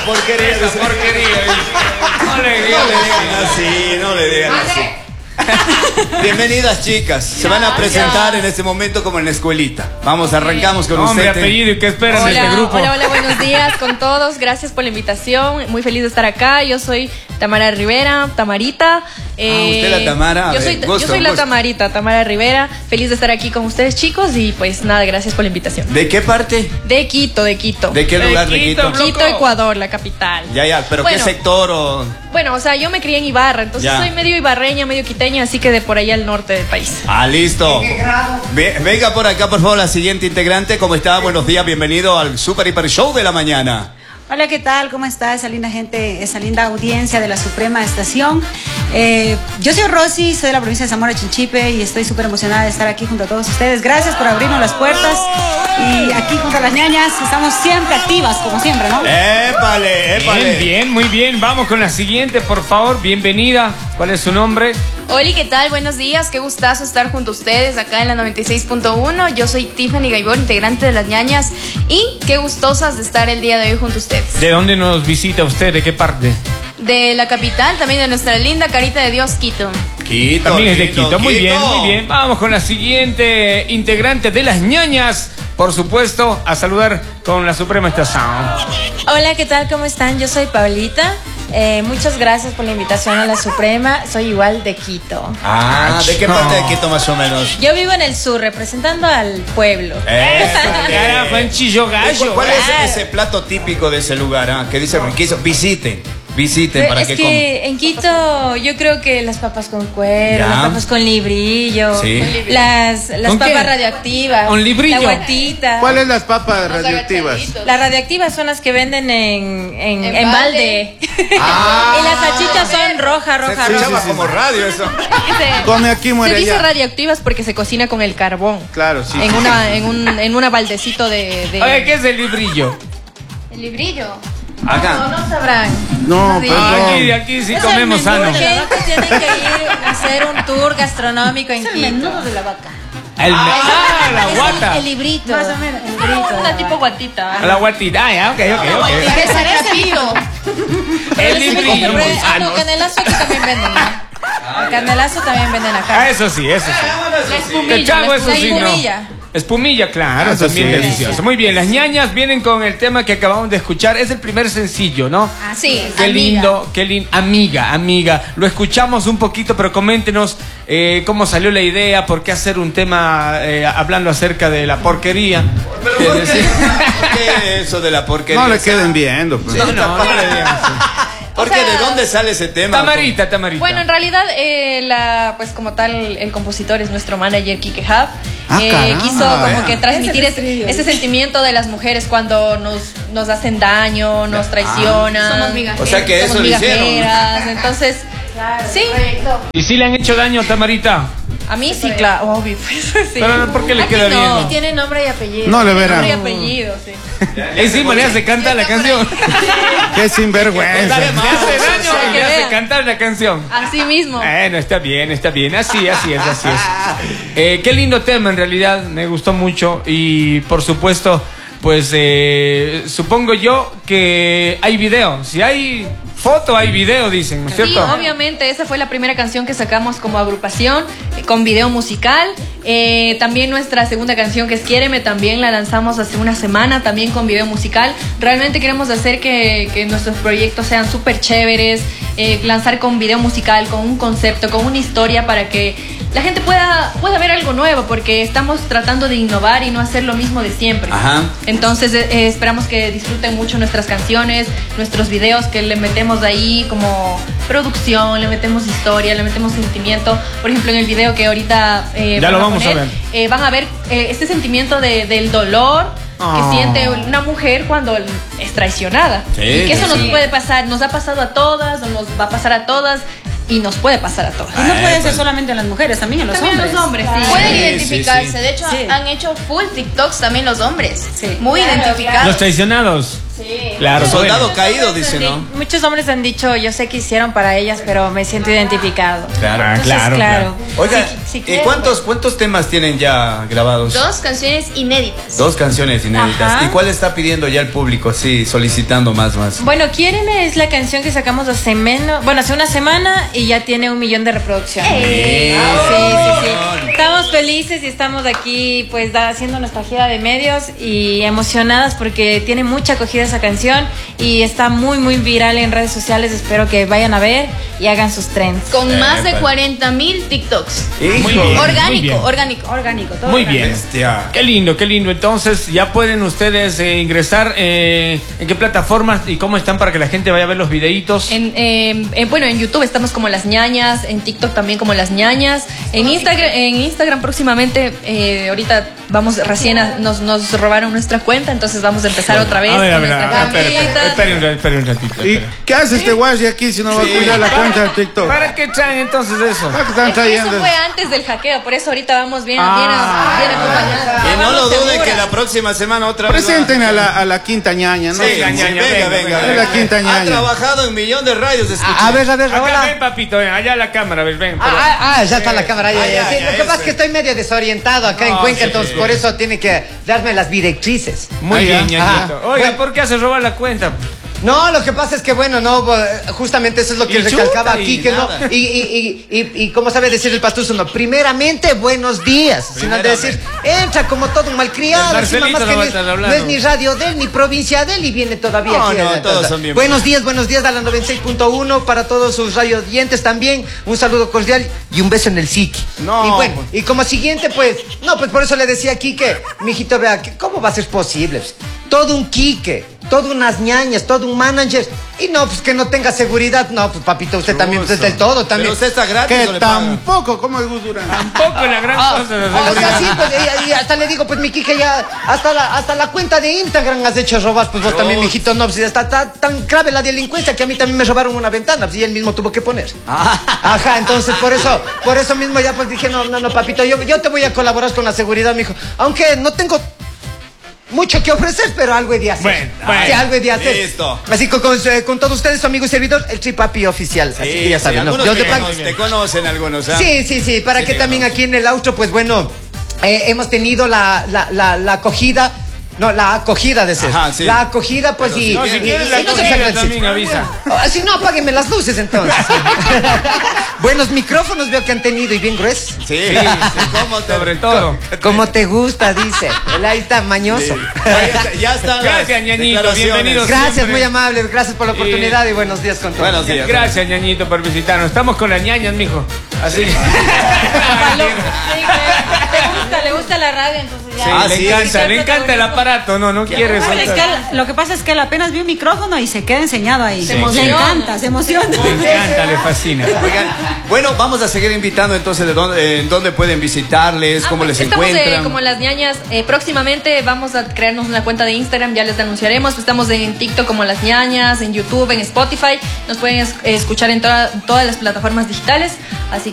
porquería. Esa porquería. No le digan así, no le digan así. Bienvenidas, chicas. Se van a presentar en este momento como en la escuelita. Vamos, arrancamos con nombre, usted. apellido y qué esperan de este grupo. Hola, buenos días con todos. Gracias por la invitación. Muy feliz de estar acá. Yo soy Tamara Rivera, Tamarita. Usted la Tamara. Yo soy la Tamarita, Tamara Rivera. Feliz de estar aquí con ustedes, chicos. Y pues nada, gracias por la invitación. ¿De qué parte? De Quito, de Quito. ¿De qué lugar de Quito? Quito, Ecuador, la capital. Ya, pero bueno, ¿qué sector o...? Bueno, o sea, yo me crié en Ibarra, entonces soy medio ibarreña, medio quiteña, así que de por allá al norte del país. Ah, listo. Venga por acá, por favor, la siguiente integrante. ¿Cómo está? Buenos días, bienvenido al Super Hiper Show de la mañana. Hola, ¿qué tal? ¿Cómo está esa linda gente, esa linda audiencia de la Suprema Estación? Yo soy Rosy, soy de la provincia de Zamora Chinchipe y estoy súper emocionada de estar aquí junto a todos ustedes. Gracias por abrirnos las puertas y aquí junto a las ñañas estamos siempre activas, como siempre, ¿no? ¡Épale! Bien, muy bien. Vamos con la siguiente, por favor. Bienvenida. ¿Cuál es su nombre? Hola, ¿qué tal? Buenos días, qué gustazo estar junto a ustedes acá en la 96.1. Yo soy Tiffany Gaibor, integrante de Las Ñañas, y qué gustosas de estar el día de hoy junto a ustedes. ¿De dónde nos visita usted? ¿De qué parte? De la capital, también de nuestra linda carita de Dios, Quito. Quito. También es de Quito. Muy bien, muy bien. Vamos con la siguiente integrante de Las Ñañas. Por supuesto, a saludar con la Suprema Estación. Hola, ¿qué tal? ¿Cómo están? Yo soy Paulita. Muchas gracias por la invitación a la Suprema. Soy igual de Quito. ¿De qué parte de Quito más o menos? Yo vivo en el sur, representando al pueblo. Carajo, en Chillo Gallo. ¿Cuál es ese plato típico de ese lugar? Que dice riquísimo. Visiten para que coman. En Quito yo creo que las papas con cuero, las papas con librillo, las papas radioactivas, con librillo, la guatita. ¿Cuáles las papas radioactivas? Las radioactivas son las que venden en balde. Y las salchichas son roja. Se llama como radio eso. Come aquí, muere Se dice allá. radioactivas porque se cocina con el carbón. Claro, sí. En una baldecito de... Oye, ¿qué es el librillo? El librillo. Acá. No sabrán. No, perdón. Aquí sí comemos sano. La gente tiene que ir a hacer un tour gastronómico en Quito. El menudo de la vaca. La guata. El librito. Más o menos, el librito. Una tipo guatita. La guatita, ya, ok. El librillo. No, canelazo aquí también venden. Canelazo también venden acá. Eso sí. La espumilla. Te chavo, eso La sí, no. espumilla. Espumilla, claro, Eso también sí. delicioso. Muy bien, Las Ñañas vienen con el tema que acabamos de escuchar. Es el primer sencillo, ¿no? Sí, Qué lindo, qué lindo. Amiga. Lo escuchamos un poquito, pero coméntenos cómo salió la idea, por qué hacer un tema hablando acerca de la porquería. ¿Pero por qué eso de la porquería? No le queden viendo. Pues. No le digan así. ¿Por qué? ¿De dónde sale ese tema? Tamarita. Bueno, en realidad, pues como tal, el compositor es nuestro manager, Kike Hub. Caramba, Quiso como que transmitir ese sentimiento de las mujeres cuando nos hacen daño, nos traicionan. Somos migajeras. O sea que eso lo hicieron. Entonces, sí. ¿Y si le han hecho daño a Tamarita? A mí sí, claro, obvio. Pues, sí. Pero ¿por qué le queda no. bien? Tiene nombre y apellido. No le Nombre y verán. apellido, sí. Encima le hace cantar la canción. Qué sinvergüenza. Le hace daño y le hace cantar la canción. Así mismo. Bueno, está bien. Así es. Qué lindo tema en realidad, me gustó mucho. Y por supuesto, pues supongo yo que hay video. Si hay foto, hay video, dicen, ¿no es Sí, cierto? obviamente, esa fue la primera canción que sacamos como agrupación, con video musical. También nuestra segunda canción, que es Quiéreme, también la lanzamos hace una semana, también con video musical. Realmente queremos hacer que nuestros proyectos sean súper chéveres, lanzar con video musical, con un concepto, con una historia, para que la gente pueda ver algo nuevo, porque estamos tratando de innovar y no hacer lo mismo de siempre. Ajá. Entonces esperamos que disfruten mucho nuestras canciones, nuestros videos, que le metemos ahí como producción, le metemos historia, le metemos sentimiento. Por ejemplo, en el video que ahorita Ya lo vamos a ver. Van a ver este sentimiento del dolor que siente una mujer cuando es traicionada. Sí, y que eso sí. nos puede pasar, nos ha pasado a todas, o nos va a pasar a todas, y nos puede pasar a todas. Y no puede ser solamente en las mujeres, también en los También hombres. los hombres, sí. Pueden Sí, identificarse. sí. De hecho, Sí. han hecho full TikToks también los hombres. Sí. Muy identificados. Los traicionados. Sí. Claro, soldado caído, dice, ¿no? Muchos hombres han dicho, yo sé que hicieron para ellas, pero me siento identificado. Claro, Entonces, claro. Oiga, si ¿y cuántos temas tienen ya grabados? 2 canciones inéditas. 2 canciones inéditas. Ajá. ¿Y cuál está pidiendo ya el público? Sí, solicitando más. Bueno, Quiéreme es la canción que sacamos hace una semana y ya tiene 1 millón de reproducciones. Sí. Estamos felices y estamos aquí pues haciendo nuestra gira de medios y emocionadas porque tiene mucha acogida esa canción y está muy viral en redes sociales. Espero que vayan a ver y hagan sus trends. Con más de 40,000 TikToks. Muy bien, Orgánico. Todo muy orgánico. bien. Bestia. Qué lindo. Entonces, ya pueden ustedes ingresar en qué plataformas y cómo están para que la gente vaya a ver los videitos. Bueno, en YouTube estamos como Las Ñañas, en TikTok también como Las Ñañas, en Instagram próximamente, ahorita nos robaron nuestra cuenta, entonces vamos a empezar otra vez. A ver, espere un ratito. ¿Y qué hace este guay aquí si no va a cuidar la cuenta de TikTok? ¿Para qué traen entonces eso? ¿Para qué están trayendo? Eso fue antes del hackeo, por eso ahorita vamos bien acompañados. Y no Vamos lo duden seguras. que la próxima semana otra vez. Presenten a la quinta ñaña, ¿no? Sí, venga. Es la quinta Ha ñaña. trabajado en 1 millón de radios. A ver, Acá hola. ven, papito, ven, allá la cámara, ven. Ya está la cámara. Sí, lo que pasa es que estoy medio desorientado acá en Cuenca, entonces por eso tiene que darme las directrices. Muy bien, ñañito. Ajá. Oiga, Bueno. ¿por qué hace robar la cuenta? No, lo que pasa es que bueno, no, justamente eso es lo que Y recalcaba chuta, aquí, y que no, nada. y como sabe decir el pastuso, no, primeramente buenos días, sino de decir, entra como todo un malcriado, El encima Marcelito más que no va a ni, estar no hablando. es ni radio de él, ni provincia de él, y viene todavía No, aquí. no, todos son bien buenos días a la 96.1, para todos sus radio oyentes también, un saludo cordial y un beso en el psiqui. No, Y bueno, pues. y como siguiente, pues por eso le decía aquí que, mijito, vea, ¿cómo va a ser posible? Todo un quique, todo unas ñañas, todo un manager, y no, pues que no tenga seguridad, no, pues papito, usted también, pues del todo también. Pero usted está gratis Que o le paga? tampoco, ¿cómo es Gusura? Tampoco la gran cosa de O seguridad. sea, sí, pues, y hasta le digo, pues mi quique ya, hasta la cuenta de Instagram has hecho robar, pues vos también, mijito, no, pues está tan grave la delincuencia que a mí también me robaron una ventana, pues y él mismo tuvo que poner. Ajá, entonces por eso mismo ya pues dije, no, papito, yo te voy a colaborar con la seguridad, mijo, aunque no tengo mucho que ofrecer, pero algo he de hacer. Bueno. Sí, algo he de hacer. Listo. Así que con todos ustedes, su amigo y servidor, el Tripapi oficial. Así que ya saben, ¿no? algunos Yo de te conocen algunos, ¿ah? Sí, para Sí, que te también conozco. aquí en el outro, pues bueno, hemos tenido la acogida. No, la acogida de ser. Ajá, sí. La acogida, pues, Pero y. No, si y- quieres y la no se acogida saca el también sitio. avisa. Si no, apáguenme las luces entonces. Buenos micrófonos veo que han tenido y bien gruesos. Sí, ¿cómo te Sobre todo. Como te gusta, dice. Ahí está, mañoso. Ya están las Gracias, ñañito, declaraciones. bienvenidos. Gracias, Siempre. muy amable. Gracias por la oportunidad y buenos días con todos. Buenos días. Gracias, ñañito, por visitarnos. Estamos con las ñañas, mijo. Así. Le gusta la radio, entonces ya. Sí, Ah, le sí, encanta, sí. le encanta el aparato. No quiere Es soltar. que lo que pasa es que él apenas vio un micrófono y se queda enseñado ahí. Se Le emociona. encanta, se emociona. Le encanta, le fascina. Oigan, bueno, vamos a seguir invitando entonces en dónde pueden visitarles, cómo les Estamos encuentran. como Las Ñañas. Próximamente vamos a crearnos una cuenta de Instagram, ya les anunciaremos. Estamos en TikTok como Las Ñañas, en YouTube, en Spotify. Nos pueden escuchar en todas las plataformas digitales. Así